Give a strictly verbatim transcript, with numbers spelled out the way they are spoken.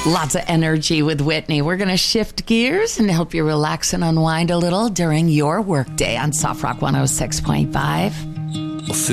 Lots of energy with Whitney. We're going to shift gears and help you relax and unwind a little during your workday on Soft Rock one oh six point five.